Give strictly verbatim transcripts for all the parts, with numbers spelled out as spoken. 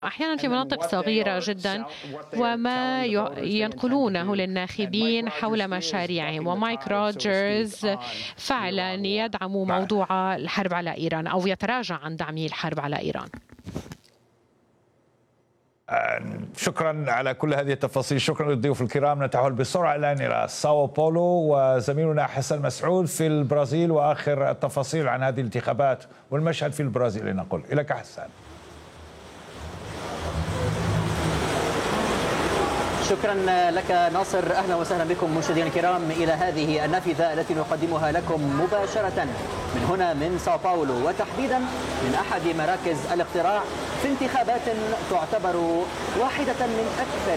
أحيانا في مناطق صغيرة جدا، وما ينقلونه للناخبين حول مشاريعهم. ومايك روجرز فعلا يدعم موضوع الحرب على إيران أو يتراجع عن دعمه الحرب على إيران. شكرا على كل هذه التفاصيل. شكرا للضيوف الكرام. نتحول بسرعة الآن إلى ساو بولو وزميلنا حسن مسعود في البرازيل وآخر التفاصيل عن هذه الانتخابات والمشهد في البرازيل لنقل. إليك حسن. شكرا لك ناصر. أهلا وسهلا بكم مشاهدينا الكرام إلى هذه النافذة التي نقدمها لكم مباشرة من هنا من ساو باولو، وتحديدا من أحد مراكز الاقتراع في انتخابات تعتبر واحدة من أكثر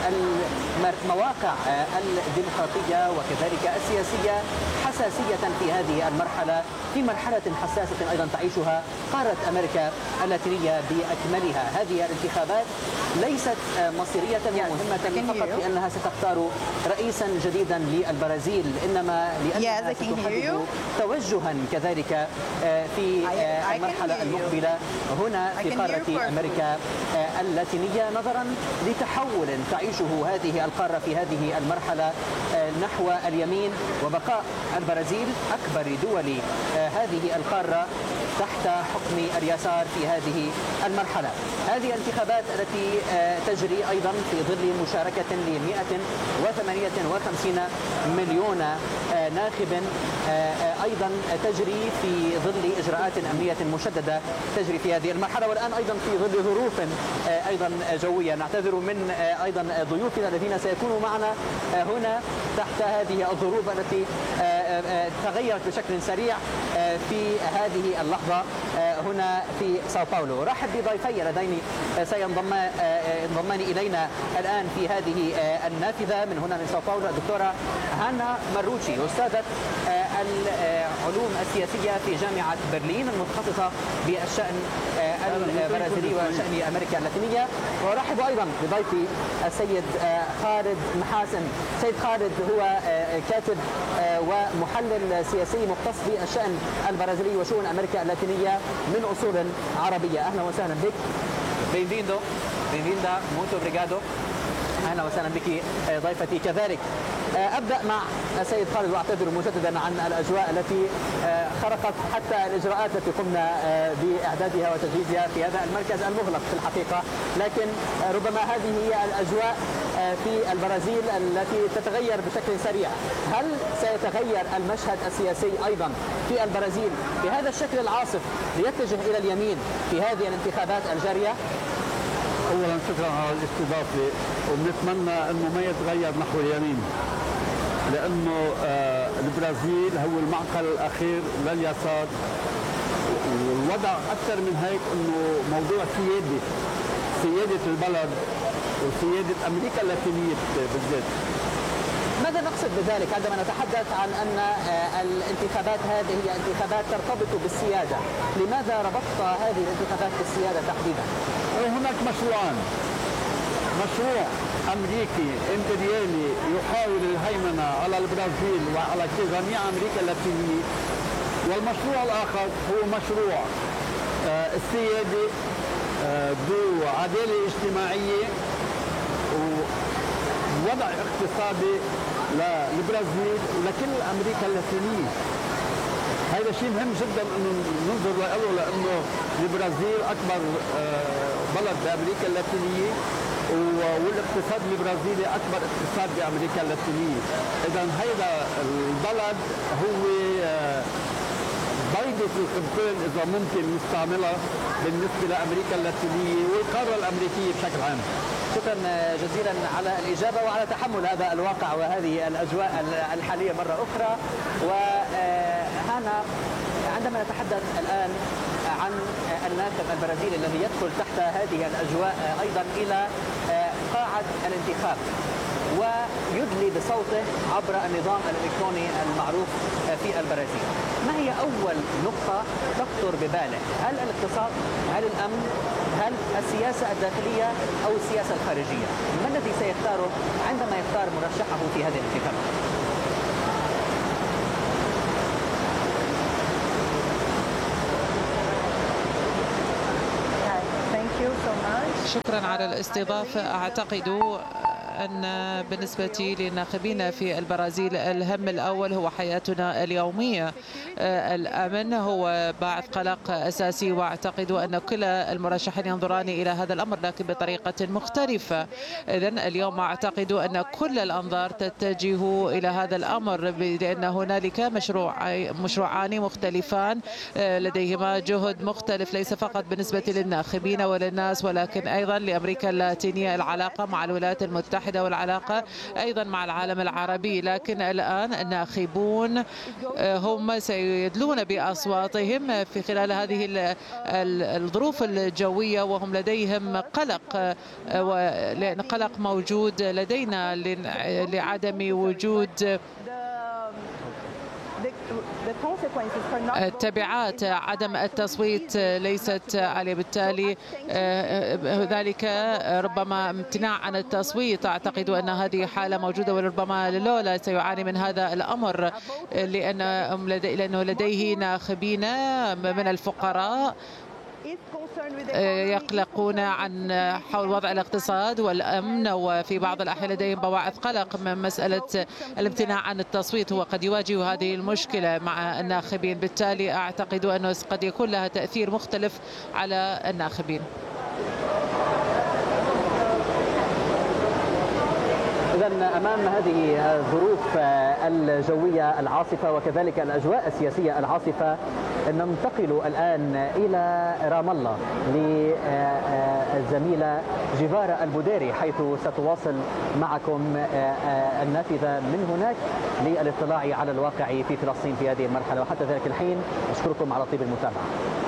المواقع الديمقراطية وكذلك السياسية حساسية في هذه المرحلة، في مرحلة حساسة أيضا تعيشها قارة أمريكا اللاتينية بأكملها. هذه الانتخابات ليست مصيرية ومهمة فقط لأنها ستختار رئيسا جديدا للبرازيل، إنما لأنها ستحدد توجها كذلك في المرحلة المقبلة هنا في قارة أمريكا اللاتينية، نظرا لتحول تعيشه هذه القارة في هذه المرحلة نحو اليمين، وبقاء البرازيل أكبر دول هذه القارة تحت حكم اليسار في هذه المرحلة. هذه الانتخابات التي تجري أيضا في ظل مشاركة ل مئة وثمانية وخمسين مليون ناخب، أيضا تجري في ظل إجراءات أمنية مشددة تجري في هذه المرحلة، والآن أيضا في ظل ظروف أيضا جوية. نعتذر من أيضا ضيوفنا الذين سيكونوا معنا هنا تحت هذه الظروف التي تغيرت بشكل سريع في هذه اللحظة هنا في ساو باولو. رحب بضيفي اللذين سينضمان إلينا الآن في هذه النافذة من هنا من ساو باولو، الدكتورة هانا ماروتشي، أستاذة العلوم السياسية في جامعة برلين المتخصصة بالشأن البرازيلي وشأن أمريكا اللاتينية. وأرحب أيضا بضيفي السيد خالد محاسن. سيد خالد هو كاتب ومحلل سياسي مختص بالشأن البرازيلي وشؤون أمريكا اللاتينية من أصول عربية. أهلا وسهلا بك. بينفيندو بينفيندا موتو بريغادو. أهلا وسهلا بك ضيفتي كذلك. أبدأ مع السيد خالد وأعتذر مجددا عن الأجواء التي خرقت حتى الإجراءات التي قمنا بإعدادها وتجهيزها في هذا المركز المغلق في الحقيقة، لكن ربما هذه هي الأجواء في البرازيل التي تتغير بشكل سريع. هل سيتغير المشهد السياسي أيضا في البرازيل بهذا الشكل العاصف ليتجه إلى اليمين في هذه الانتخابات الجارية؟ اولا شكرا على الاستضافه، وبنتمنى انه ما يتغير نحو اليمين، لانه آه البرازيل هو المعقل الاخير لليسار، والوضع اكثر من هيك انه موضوع سياده سياده البلد وسياده امريكا اللاتينيه بالذات. ماذا نقصد بذلك عندما نتحدث عن أن الانتخابات هذه هي انتخابات ترتبط بالسيادة؟ لماذا ربطت هذه الانتخابات بالسيادة تحديدا؟ هناك مشروعان، مشروع أمريكي إمبريالي يحاول الهيمنة على البرازيل وعلى جميع أمريكا اللاتينية، والمشروع الآخر هو مشروع السيادة ذو عدالة اجتماعية ووضع اقتصادي للبرازيل ولكل أمريكا اللاتينية. هذا شيء مهم جدا انه ننظر له، لانه البرازيل اكبر بلد بامريكا اللاتينيه والاقتصاد البرازيلي اكبر اقتصاد بامريكا اللاتينيه. اذا هذا البلد هو بيضة القبطين اذا ممكن نستعملها بالنسبه لامريكا اللاتينيه والقاره الامريكيه بشكل عام. شكرا جزيلا على الإجابة وعلى تحمل هذا الواقع وهذه الأجواء الحالية مرة أخرى. وهنا عندما نتحدث الآن عن الناخب البرازيلي الذي يدخل تحت هذه الأجواء أيضا إلى قاعة الانتخاب ويدلي بصوته عبر النظام الإلكتروني المعروف في البرازيل، ما هي أول نقطة تخطر بباله؟ هل الاقتصاد؟ هل الأمن؟ هل السياسة الداخلية أو السياسة الخارجية؟ ما الذي سيختاره عندما يختار مرشحه في هذه الانتخابات؟ Thank you so much. شكرا على الاستضافة. أعتقد أن بالنسبة للناخبين في البرازيل الهم الأول هو حياتنا اليومية. الأمن هو باعث قلق أساسي، وأعتقد أن كلا المرشحين ينظران إلى هذا الأمر لكن بطريقة مختلفة. إذن اليوم أعتقد أن كل الأنظار تتجه إلى هذا الأمر، لأن هنالك مشروع مشروعان مختلفان لديهما جهد مختلف، ليس فقط بالنسبة للناخبين وللناس ولكن أيضا لأمريكا اللاتينية، العلاقة مع الولايات المتحدة والعلاقة أيضا مع العالم العربي. لكن الآن الناخبون هم سيدلون بأصواتهم في خلال هذه الظروف الجوية، وهم لديهم قلق، لأن قلق موجود لدينا لعدم وجود تبعات عدم التصويت ليست عليه، بالتالي ذلك ربما امتناع عن التصويت. أعتقد أن هذه حالة موجودة، وربما لولا سيعاني من هذا الأمر لأنه لديه ناخبين من الفقراء يقلقون عن حول وضع الاقتصاد والأمن، وفي بعض الأحيان لديهم بواعث قلق من مسألة الامتناع عن التصويت، وقد يواجه هذه المشكلة مع الناخبين. بالتالي أعتقد أنه قد يكون لها تأثير مختلف على الناخبين. إذن أمام هذه الظروف الجوية العاصفة وكذلك الأجواء السياسية العاصفة، ننتقل الآن إلى رام الله للزميلة جيفارا البوديري، حيث ستواصل معكم النافذة من هناك للاطلاع على الواقع في فلسطين في هذه المرحلة. وحتى ذلك الحين أشكركم على طيب المتابعة.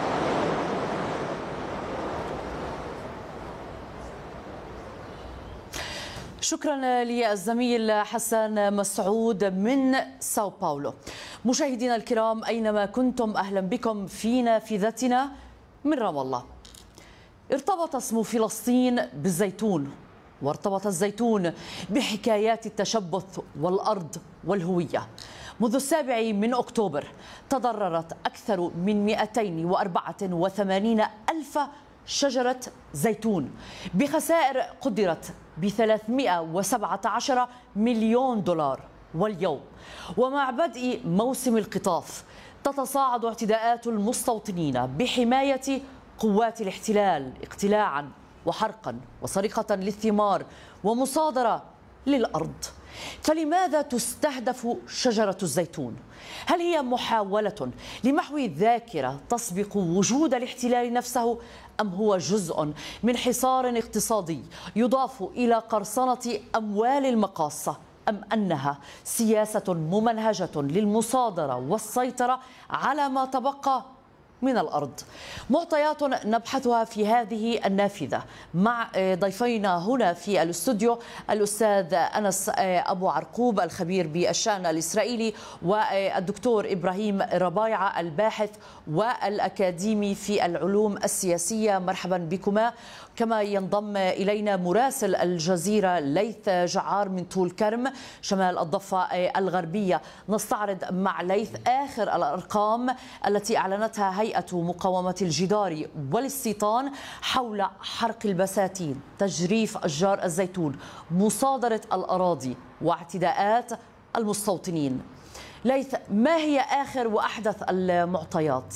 شكرا للزميل حسن مسعود من ساو باولو. مشاهدينا الكرام أينما كنتم، أهلا بكم في نافذتنا من رام الله. ارتبط اسم فلسطين بالزيتون، وارتبط الزيتون بحكايات التشبث والأرض والهوية. منذ السابع من أكتوبر تضررت أكثر من مئتين وأربعة وثمانين ألف شجرة زيتون بخسائر قدرت ب ثلاثمئة وسبعة عشر مليون دولار. واليوم ومع بدء موسم القطاف تتصاعد اعتداءات المستوطنين بحماية قوات الاحتلال اقتلاعا وحرقا وسرقة للثمار ومصادرة للأرض. فلماذا تستهدف شجرة الزيتون؟ هل هي محاولة لمحو الذاكرة تسبق وجود الاحتلال نفسه، أم هو جزء من حصار اقتصادي يضاف إلى قرصنة أموال المقاصة، أم أنها سياسة ممنهجة للمصادرة والسيطرة على ما تبقى من الأرض؟ معطيات نبحثها في هذه النافذة مع ضيفينا هنا في الاستوديو، الأستاذ أنس أبو عرقوب الخبير بالشأن الإسرائيلي، والدكتور إبراهيم ربايعة الباحث والأكاديمي في العلوم السياسية. مرحبا بكما. كما ينضم إلينا مراسل الجزيرة ليث جعار من طول كرم شمال الضفة الغربية. نستعرض مع ليث آخر الأرقام التي أعلنتها هيئة مقاومة الجدار والاستيطان حول حرق البساتين، تجريف أشجار الزيتون، مصادرة الأراضي واعتداءات المستوطنين. ليث، ما هي آخر وأحدث المعطيات؟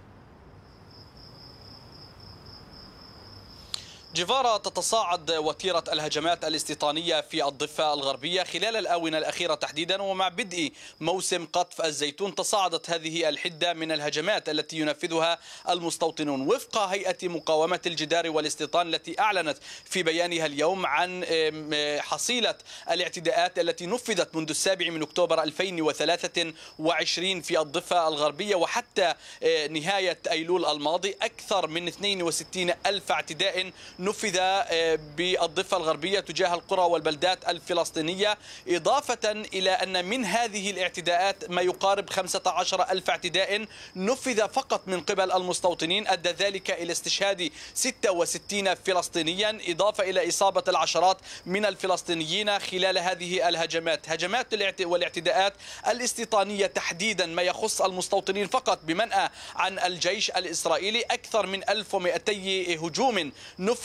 جيفارا، تتصاعد وتيرة الهجمات الاستيطانية في الضفة الغربية خلال الآونة الأخيرة تحديدا، ومع بدء موسم قطف الزيتون تصاعدت هذه الحدة من الهجمات التي ينفذها المستوطنون. وفق هيئة مقاومة الجدار والاستيطان التي أعلنت في بيانها اليوم عن حصيلة الاعتداءات التي نفذت منذ السابع من أكتوبر ألفين وثلاثة وعشرين في الضفة الغربية وحتى نهاية أيلول الماضي، أكثر من اثنين وستين ألف اعتداء نفذ بالضفة الغربية تجاه القرى والبلدات الفلسطينية، إضافة إلى أن من هذه الاعتداءات ما يقارب خمسة عشر ألف اعتداء نفذ فقط من قبل المستوطنين، أدى ذلك إلى استشهاد ستة وستين فلسطينيا، إضافة إلى إصابة العشرات من الفلسطينيين خلال هذه الهجمات. هجمات والاعتداءات الاستيطانية تحديدا ما يخص المستوطنين فقط بمنأى عن الجيش الإسرائيلي، أكثر من ألف ومئتي هجوم نفذ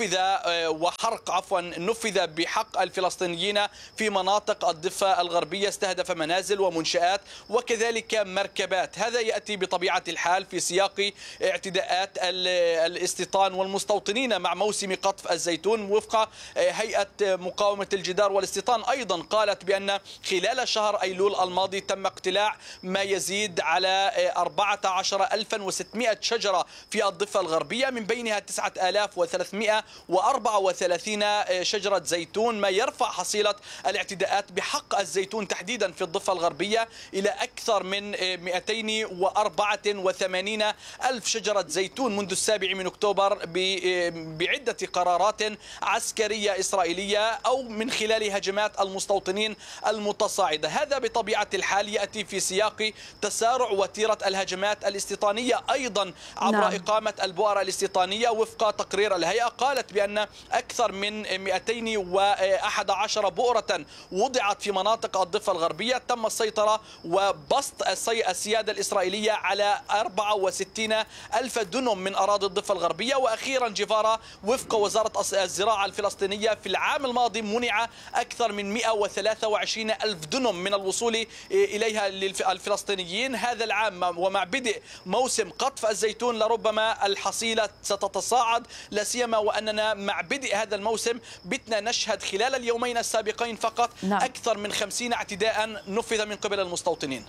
نفذ وحرق عفوا نفذ بحق الفلسطينيين في مناطق الضفة الغربية، استهدف منازل ومنشآت وكذلك مركبات. هذا يأتي بطبيعة الحال في سياق اعتداءات الاستيطان والمستوطنين مع موسم قطف الزيتون. وفق هيئة مقاومة الجدار والاستيطان أيضا قالت بأن خلال شهر أيلول الماضي تم اقتلاع ما يزيد على أربعة عشر ألفا وستمائة شجرة في الضفة الغربية، من بينها تسعة آلاف وثلاثمائة وأربعة وثلاثين شجرة زيتون، ما يرفع حصيلة الاعتداءات بحق الزيتون تحديدا في الضفة الغربية إلى أكثر من مئتين وأربعة وثمانين ألف شجرة زيتون منذ السابع من أكتوبر بعدة قرارات عسكرية إسرائيلية أو من خلال هجمات المستوطنين المتصاعدة. هذا بطبيعة الحال يأتي في سياق تسارع وتيرة الهجمات الاستيطانية أيضا عبر نعم. إقامة البؤر الاستيطانية. وفق تقرير الهيئة قالت بأن أكثر من مئتين وأحد عشر بؤرة وضعت في مناطق الضفة الغربية، تم السيطرة وبسط السيادة الإسرائيلية على أربعة وستين ألف دنم من أراضي الضفة الغربية. وأخيرا جفارة، وفق وزارة الزراعة الفلسطينية في العام الماضي منع أكثر من مئة وثلاثة وعشرين ألف دنم من الوصول إليها للفلسطينيين. هذا العام ومع بدء موسم قطف الزيتون لربما الحصيلة ستتصاعد، لا سيما وأننا مع بدء هذا الموسم بتنا نشهد خلال اليومين السابقين فقط نعم. أكثر من خمسين اعتداء نفذ من قبل المستوطنين.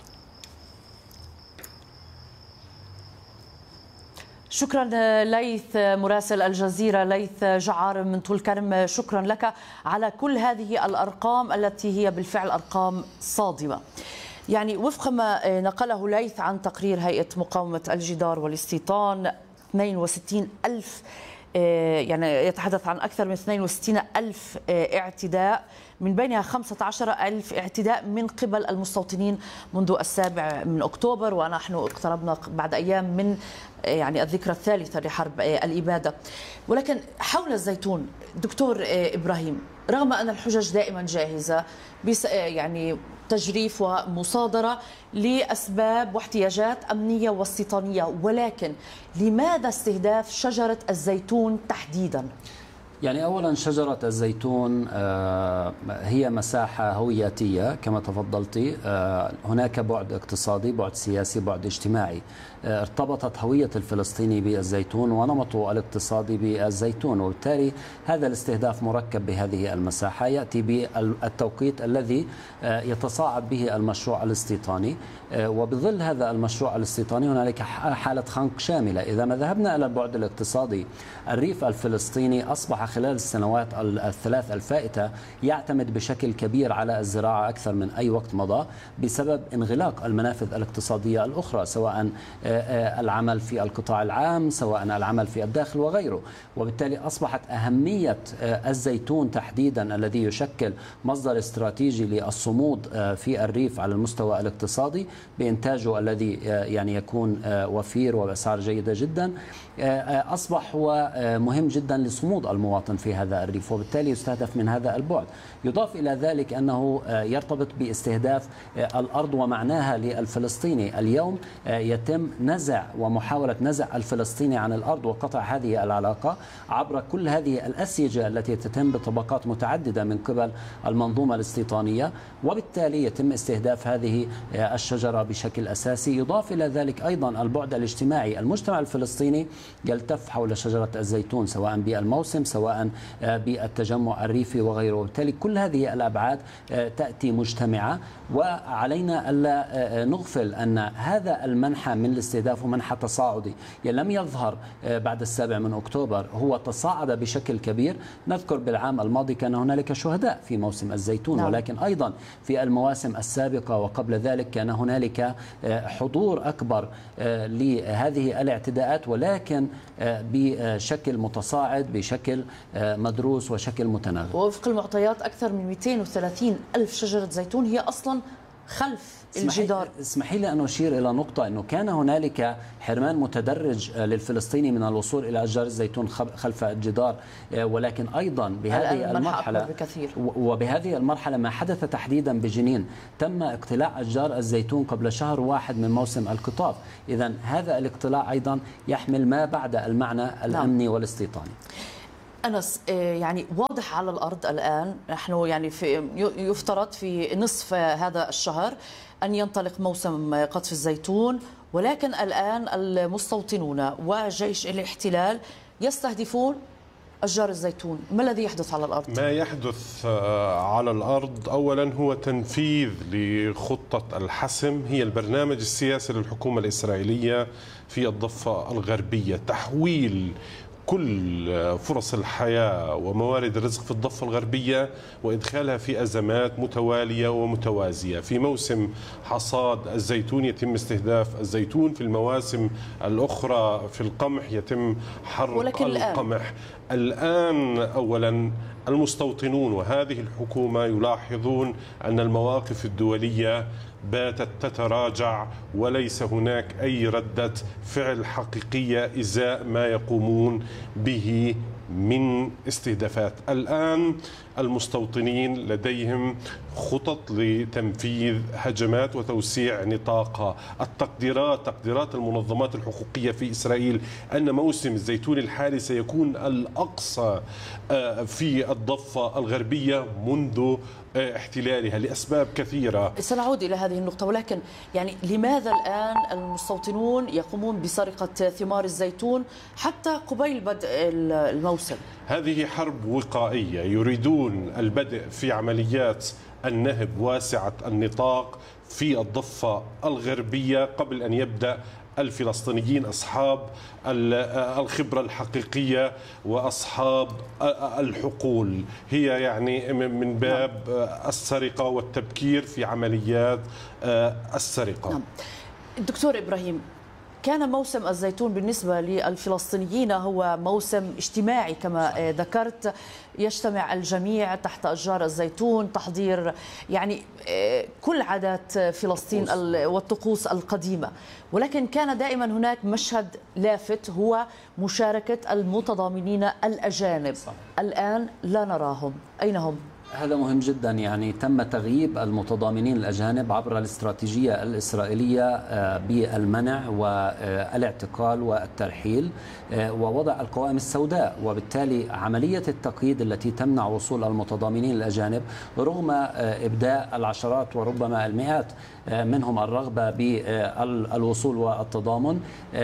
شكرا ليث مراسل الجزيرة، ليث جعار من طول كرم، شكرا لك على كل هذه الأرقام التي هي بالفعل أرقام صادمة. يعني وفق ما نقله ليث عن تقرير هيئة مقاومة الجدار والاستيطان، اثنين وستين ألف يعني يتحدث عن أكثر من اثنين وستين ألف اعتداء، من بينها خمسة عشر ألف اعتداء من قبل المستوطنين منذ السابع من أكتوبر، ونحن اقتربنا بعد أيام من يعني الذكرى الثالثة لحرب الإبادة. ولكن حول الزيتون دكتور إبراهيم، رغم أن الحجج دائما جاهزة يعني تجريف ومصادرة لأسباب واحتياجات أمنية واستيطانية، ولكن لماذا استهداف شجرة الزيتون تحديدا؟ يعني أولا شجرة الزيتون هي مساحة هوياتية كما تفضلتي، هناك بعد اقتصادي، بعد سياسي، بعد اجتماعي. ارتبطت هوية الفلسطيني بالزيتون ونمطه الاقتصادي بالزيتون، وبالتالي هذا الاستهداف مركب بهذه المساحة يأتي بالتوقيت الذي يتصاعد به المشروع الاستيطاني. وبظل هذا المشروع الاستيطاني هنالك حالة خنق شاملة. إذا ما ذهبنا إلى البعد الاقتصادي، الريف الفلسطيني أصبح خلال السنوات الثلاث الفائتة يعتمد بشكل كبير على الزراعة أكثر من أي وقت مضى بسبب انغلاق المنافذ الاقتصادية الأخرى، سواء العمل في القطاع العام، سواء العمل في الداخل وغيره. وبالتالي أصبحت أهمية الزيتون تحديدا الذي يشكل مصدر استراتيجي للصمود في الريف على المستوى الاقتصادي بإنتاجه الذي يعني يكون وفير وبأسعار جيدة جدا، أصبح هو مهم جدا لصمود المواطن في هذا الريف، وبالتالي يستهدف من هذا البعد. يضاف إلى ذلك أنه يرتبط باستهداف الأرض ومعناها للفلسطيني. اليوم يتم نزع ومحاولة نزع الفلسطيني عن الأرض وقطع هذه العلاقة عبر كل هذه الأسيجة التي تتم بطبقات متعددة من قبل المنظومة الاستيطانية، وبالتالي يتم استهداف هذه الشجرة بشكل أساسي. يضاف إلى ذلك أيضا البعد الاجتماعي. المجتمع الفلسطيني يلتف حول شجرة الزيتون سواء بالموسم سواء بالتجمع الريفي وغيره، وبالتالي كل هذه الأبعاد تأتي مجتمعة، وعلينا ألا نغفل أن هذا المنحى من الاستهداف منحى تصاعدي لم يظهر بعد السابع من أكتوبر، هو تصاعد بشكل كبير. نذكر بالعام الماضي كان هنالك شهداء في موسم الزيتون، نعم. ولكن أيضا في المواسم السابقة وقبل ذلك كان هنالك حضور أكبر لهذه الاعتداءات، ولكن بشكل متصاعد بشكل مدروس وشكل متناغم. ووفق المعطيات أكثر من مئتين وثلاثين ألف شجرة زيتون هي أصلا خلف الجدار. اسمحي لي أن أشير إلى نقطة، أنه كان هنالك حرمان متدرج للفلسطيني من الوصول إلى أشجار الزيتون خلف الجدار، ولكن أيضا بهذه المرحلة وبهذه المرحلة ما حدث تحديدا بجنين، تم اقتلاع أشجار الزيتون قبل شهر واحد من موسم القطاف. إذن هذا الاقتلاع أيضا يحمل ما بعد المعنى الأمني والاستيطاني. أنس، يعني واضح على الأرض الآن، نحن يعني في يفترض في نصف هذا الشهر أن ينطلق موسم قطف الزيتون، ولكن الآن المستوطنون وجيش الاحتلال يستهدفون أشجار الزيتون. ما الذي يحدث على الأرض؟ ما يحدث على الأرض أولا هو تنفيذ لخطة الحسم، هي البرنامج السياسي للحكومة الإسرائيلية في الضفة الغربية، تحويل كل فرص الحياة وموارد الرزق في الضفة الغربية وإدخالها في أزمات متوالية ومتوازية. في موسم حصاد الزيتون يتم استهداف الزيتون، في المواسم الأخرى في القمح يتم حرق القمح. الآن أولا المستوطنون وهذه الحكومة يلاحظون أن المواقف الدولية باتت تتراجع وليس هناك أي ردة فعل حقيقية إزاء ما يقومون به من استهدافات. الآن المستوطنين لديهم خطط لتنفيذ هجمات وتوسيع نطاقها. التقديرات تقديرات المنظمات الحقوقية في إسرائيل أن موسم الزيتون الحالي سيكون الأقصى في الضفة الغربية منذ احتلالها لأسباب كثيرة. سنعود إلى هذه النقطة، ولكن يعني لماذا الآن المستوطنون يقومون بسرقة ثمار الزيتون حتى قبيل بدء الموسم؟ هذه حرب وقائية، يريدون البدء في عمليات النهب واسعة النطاق في الضفة الغربية قبل أن يبدأ الفلسطينيين أصحاب الخبرة الحقيقية وأصحاب الحقول. هي يعني من باب السرقة والتبكير في عمليات السرقة. دكتور إبراهيم، كان موسم الزيتون بالنسبة للفلسطينيين هو موسم اجتماعي كما ذكرت، يجتمع الجميع تحت أشجار الزيتون، تحضير يعني كل عادات فلسطين والطقوس القديمة، ولكن كان دائما هناك مشهد لافت هو مشاركة المتضامنين الأجانب. الآن لا نراهم، أين هم؟ هذا مهم جدا، يعني تم تغييب المتضامنين الأجانب عبر الاستراتيجية الإسرائيلية بالمنع والاعتقال والترحيل ووضع القوائم السوداء، وبالتالي عملية التقييد التي تمنع وصول المتضامنين الأجانب رغم إبداء العشرات وربما المئات منهم الرغبة بالوصول والتضامن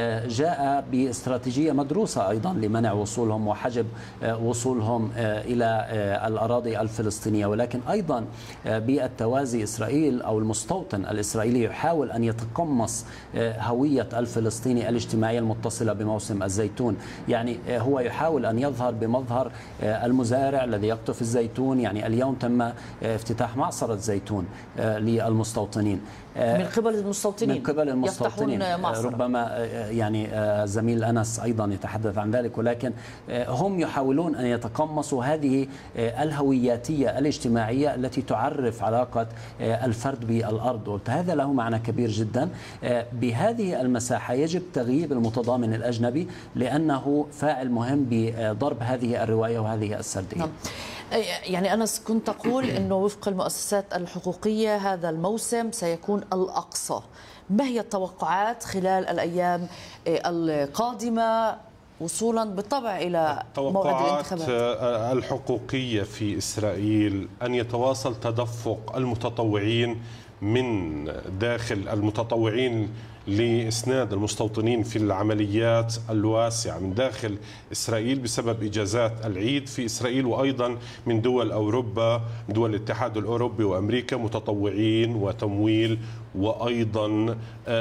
جاء باستراتيجية مدروسة أيضا لمنع وصولهم وحجب وصولهم إلى الأراضي الفلسطينية. ولكن أيضا بالتوازي إسرائيل أو المستوطن الإسرائيلي يحاول أن يتقمص هوية الفلسطيني الاجتماعية المتصلة بموسم الزيتون، يعني هو يحاول أن يظهر بمظهر المزارع الذي يقطف الزيتون. يعني اليوم تم افتتاح معصرة زيتون للمستوطنين من قبل المستوطنين من قبل المستوطنين ربما يعني زميل أنس أيضا يتحدث عن ذلك، ولكن هم يحاولون أن يتقمصوا هذه الهوياتية الاجتماعية التي تعرف علاقة الفرد بالأرض، وهذا له معنى كبير جدا. بهذه المساحة يجب تغييب المتضامن الأجنبي لأنه فاعل مهم بضرب هذه الرواية وهذه السردية. نعم. يعني أنا كنت أقول أنه وفق المؤسسات الحقوقية هذا الموسم سيكون الأقصى. ما هي التوقعات خلال الأيام القادمة وصولا بالطبع إلى موعد الانتخابات؟ التوقعات الحقوقية في إسرائيل أن يتواصل تدفق المتطوعين من داخل المتطوعين لإسناد المستوطنين في العمليات الواسعة من داخل إسرائيل بسبب إجازات العيد في إسرائيل، وأيضا من دول أوروبا، دول الاتحاد الأوروبي وأمريكا، متطوعين وتمويل وأيضا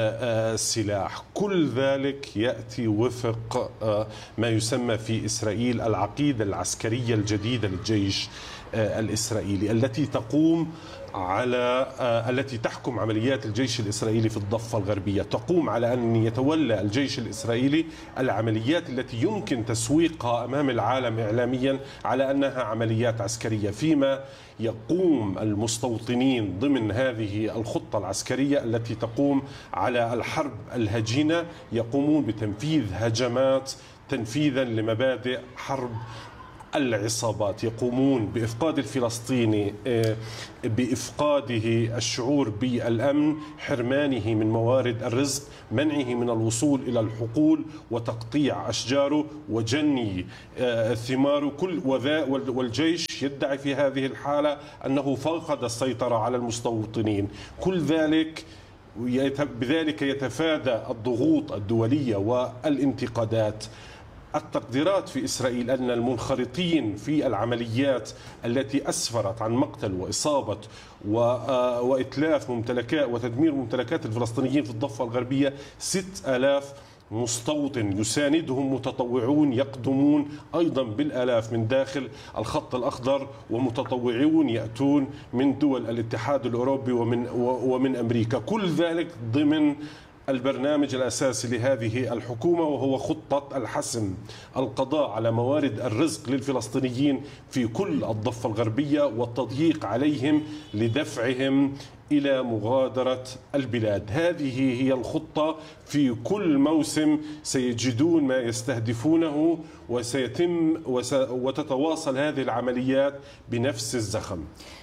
سلاح. كل ذلك يأتي وفق ما يسمى في إسرائيل العقيدة العسكرية الجديدة للجيش الإسرائيلي التي تقوم على التي تحكم عمليات الجيش الإسرائيلي في الضفة الغربية، تقوم على أن يتولى الجيش الإسرائيلي العمليات التي يمكن تسويقها أمام العالم إعلاميا على أنها عمليات عسكرية، فيما يقوم المستوطنين ضمن هذه الخطة العسكرية التي تقوم على الحرب الهجينة يقومون بتنفيذ هجمات تنفيذا لمبادئ حرب العصابات يقومون بإفقاد الفلسطيني بإفقاده الشعور بالأمن، حرمانه من موارد الرزق، منعه من الوصول إلى الحقول وتقطيع أشجاره وجني ثماره، كل والجيش يدعي في هذه الحالة أنه فقد السيطرة على المستوطنين. كل ذلك بذلك يتفادى الضغوط الدولية والانتقادات. التقديرات في إسرائيل أن المنخرطين في العمليات التي أسفرت عن مقتل وإصابة وإتلاف ممتلكات وتدمير ممتلكات الفلسطينيين في الضفة الغربية ستة آلاف مستوطن، يساندهم متطوعون يقدمون أيضا بالآلاف من داخل الخط الأخضر، ومتطوعون يأتون من دول الاتحاد الأوروبي ومن ومن أمريكا. كل ذلك ضمن البرنامج الأساسي لهذه الحكومة، وهو خطة الحسم، القضاء على موارد الرزق للفلسطينيين في كل الضفة الغربية والتضييق عليهم لدفعهم إلى مغادرة البلاد. هذه هي الخطة. في كل موسم سيجدون ما يستهدفونه، وسيتم وتتواصل هذه العمليات بنفس الزخم.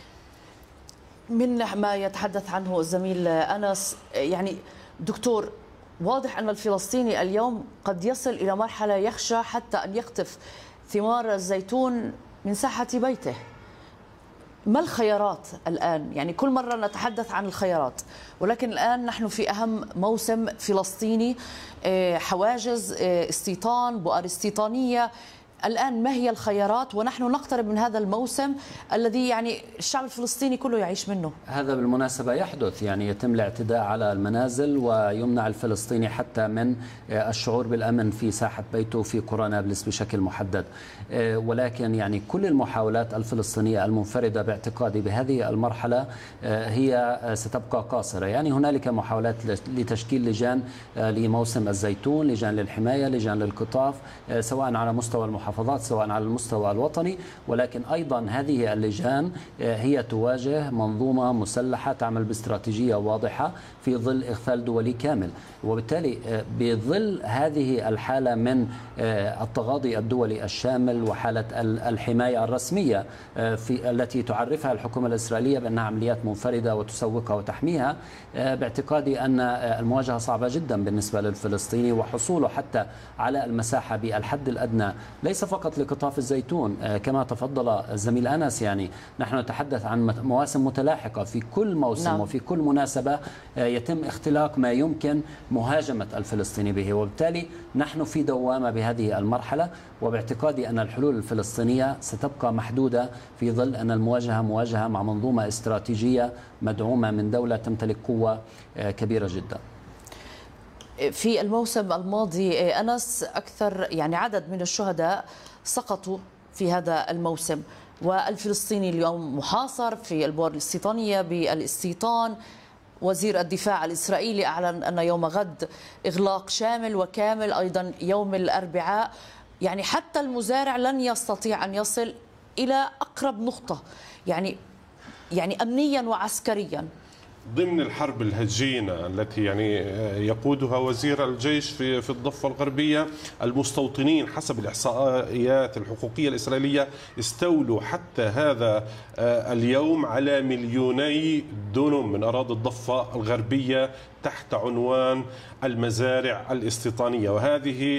من ما يتحدث عنه الزميل أنس، يعني دكتور، واضح أن الفلسطيني اليوم قد يصل إلى مرحلة يخشى حتى أن يقطف ثمار الزيتون من ساحة بيته. ما الخيارات الآن؟ يعني كل مرة نتحدث عن الخيارات، ولكن الآن نحن في أهم موسم فلسطيني، حواجز استيطان، بؤر استيطانية. الآن ما هي الخيارات ونحن نقترب من هذا الموسم الذي يعني الشعب الفلسطيني كله يعيش منه؟ هذا بالمناسبة يحدث، يعني يتم الاعتداء على المنازل ويمنع الفلسطيني حتى من الشعور بالأمن في ساحة بيته في قرى نابلس بشكل محدد. ولكن يعني كل المحاولات الفلسطينية المنفردة باعتقادي بهذه المرحلة هي ستبقى قاصرة. يعني هنالك محاولات لتشكيل لجان لموسم الزيتون، لجان للحماية، لجان للقطاف، سواء على مستوى المحافظات سواء على المستوى الوطني، ولكن أيضا هذه اللجان هي تواجه منظومة مسلحة تعمل باستراتيجية واضحة في ظل إغفال دولي كامل. وبالتالي بظل هذه الحالة من التغاضي الدولي الشامل وحالة الحماية الرسمية في التي تعرفها الحكومة الإسرائيلية بأنها عمليات منفردة وتسوقها وتحميها، باعتقادي أن المواجهة صعبة جدا بالنسبة للفلسطيني، وحصوله حتى على المساحة بالحد الأدنى ليس فقط لقطاف الزيتون كما تفضل الزميل أنس. يعني نحن نتحدث عن مواسم متلاحقة، في كل موسم نعم. وفي كل مناسبة يتم اختلاق ما يمكن مهاجمة الفلسطيني به، وبالتالي نحن في دوامة بهذه المرحلة. وباعتقادي أن الحلول الفلسطينية ستبقى محدودة في ظل أن المواجهة مواجهة مع منظومة استراتيجية مدعومة من دولة تمتلك قوة كبيرة جدا. في الموسم الماضي أنس أكثر يعني عدد من الشهداء سقطوا في هذا الموسم، والفلسطيني اليوم محاصر في البؤر الاستيطانية بالاستيطان. وزير الدفاع الإسرائيلي أعلن أن يوم غد إغلاق شامل وكامل، أيضا يوم الأربعاء. يعني حتى المزارع لن يستطيع أن يصل إلى أقرب نقطة، يعني يعني أمنيا وعسكريا. ضمن الحرب الهجينة التي يعني يقودها وزير الجيش في في الضفة الغربية، المستوطنين حسب الإحصائيات الحقوقية الإسرائيلية استولوا حتى هذا اليوم على مليوني دونم من أراضي الضفة الغربية تحت عنوان المزارع الاستيطانية، وهذه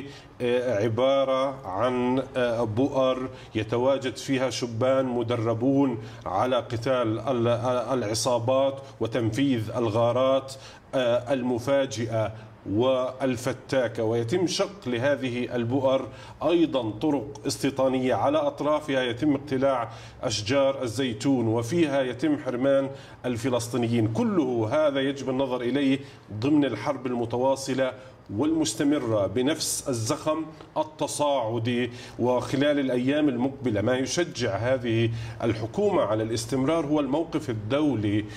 عبارة عن بؤر يتواجد فيها شبان مدربون على قتال العصابات وتنفيذ الغارات المفاجئة والفتاكة. ويتم شق لهذه البؤر أيضا طرق استيطانية، على أطرافها يتم اقتلاع أشجار الزيتون، وفيها يتم حرمان الفلسطينيين. كله هذا يجب النظر إليه ضمن الحرب المتواصلة والمستمرة بنفس الزخم التصاعدي. وخلال الأيام المقبلة ما يشجع هذه الحكومة على الاستمرار هو الموقف الدولي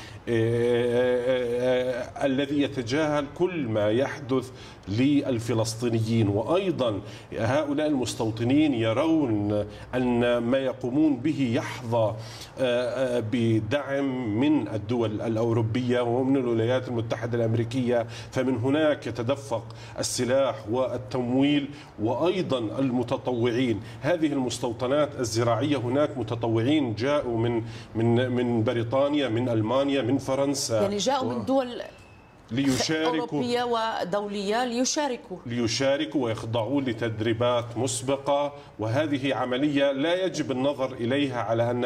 الذي يتجاهل كل ما يحدث للفلسطينيين. وأيضا هؤلاء المستوطنين يرون أن ما يقومون به يحظى بدعم من الدول الأوروبية ومن الولايات المتحدة الأمريكية، فمن هناك يتدفق السلاح والتمويل وأيضا المتطوعين. هذه المستوطنات الزراعية هناك متطوعين جاءوا من من من بريطانيا، من ألمانيا، من فرنسا، يعني جاءوا من دول ليشاركوا أوروبية ودولية ليشاركوا ليشاركوا ويخضعون لتدريبات مسبقة. وهذه عملية لا يجب النظر إليها على أن